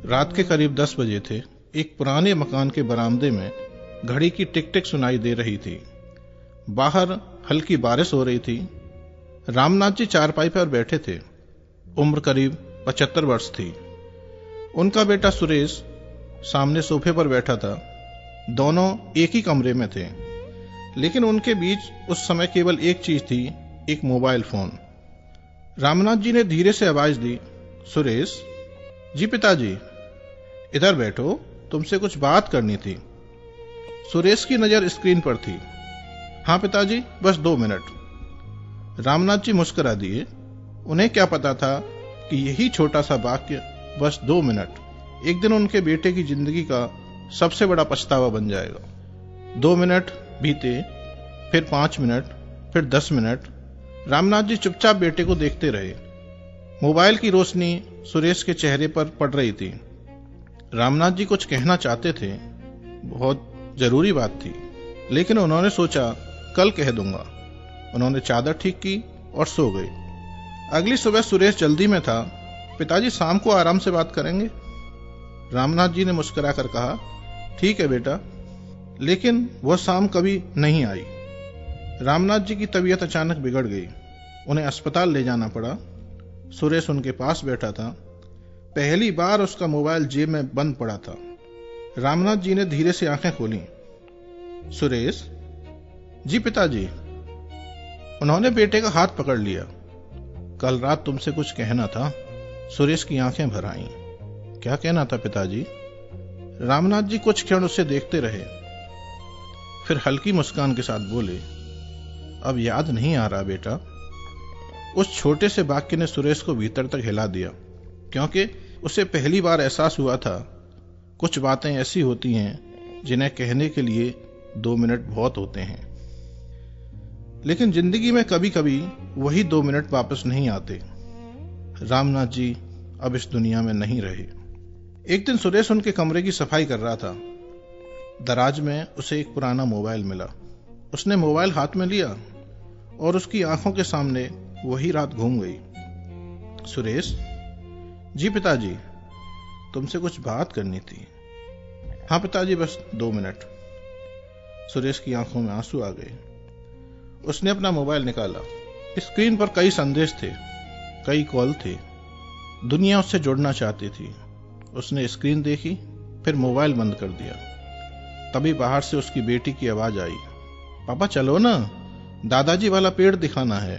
रात के करीब 10 बजे थे। एक पुराने मकान के बरामदे में घड़ी की टिक टिक सुनाई दे रही थी। बाहर हल्की बारिश हो रही थी। रामनाथ जी चारपाई पर बैठे थे। उम्र करीब 75 वर्ष थी। उनका बेटा सुरेश सामने सोफे पर बैठा था। दोनों एक ही कमरे में थे, लेकिन उनके बीच उस समय केवल एक चीज थी, एक मोबाइल फोन। रामनाथ जी ने धीरे से आवाज दी, सुरेश जी। पिताजी इधर बैठो, तुमसे कुछ बात करनी थी। सुरेश की नजर स्क्रीन पर थी। हाँ पिताजी, बस 2 मिनट। रामनाथ जी मुस्कुरा दिए। उन्हें क्या पता था कि यही छोटा सा वाक्य, बस 2 मिनट, एक दिन उनके बेटे की जिंदगी का सबसे बड़ा पछतावा बन जाएगा। 2 मिनट बीते, फिर 5 मिनट, फिर 10 मिनट। रामनाथ जी चुपचाप बेटे को देखते रहे। मोबाइल की रोशनी सुरेश के चेहरे पर पड़ रही थी। रामनाथ जी कुछ कहना चाहते थे, बहुत जरूरी बात थी, लेकिन उन्होंने सोचा कल कह दूंगा। उन्होंने चादर ठीक की और सो गए। अगली सुबह सुरेश जल्दी में था। पिताजी शाम को आराम से बात करेंगे। रामनाथ जी ने मुस्कुराकर कहा, ठीक है बेटा। लेकिन वह शाम कभी नहीं आई। रामनाथ जी की तबीयत अचानक बिगड़ गई। उन्हें अस्पताल ले जाना पड़ा। सुरेश उनके पास बैठा था। पहली बार उसका मोबाइल जेब में बंद पड़ा था। रामनाथ जी ने धीरे से आंखें खोली। सुरेश जी। पिताजी। उन्होंने बेटे का हाथ पकड़ लिया। कल रात तुमसे कुछ कहना था। सुरेश की आंखें भर आईं। क्या कहना था पिताजी? रामनाथ जी कुछ क्षण उसे देखते रहे, फिर हल्की मुस्कान के साथ बोले, अब याद नहीं आ रहा बेटा। उस छोटे से वाक्य ने सुरेश को भीतर तक हिला दिया, क्योंकि उसे पहली बार एहसास हुआ था कुछ बातें ऐसी होती हैं जिन्हें कहने के लिए 2 मिनट बहुत होते हैं। लेकिन जिंदगी में कभी कभी वही 2 मिनट वापस नहीं आते। रामनाथ जी अब इस दुनिया में नहीं रहे। एक दिन सुरेश उनके कमरे की सफाई कर रहा था। दराज में उसे एक पुराना मोबाइल मिला। उसने मोबाइल हाथ में लिया और उसकी आंखों के सामने वही रात घूम गई। सुरेश जी। पिताजी, तुमसे कुछ बात करनी थी। हाँ पिताजी, बस 2 मिनट। सुरेश की आंखों में आंसू आ गए। उसने अपना मोबाइल निकाला। स्क्रीन पर कई संदेश थे, कई कॉल थे। दुनिया उससे जुड़ना चाहती थी। उसने स्क्रीन देखी, फिर मोबाइल बंद कर दिया। तभी बाहर से उसकी बेटी की आवाज आई, पापा चलो ना, दादाजी वाला पेड़ दिखाना है।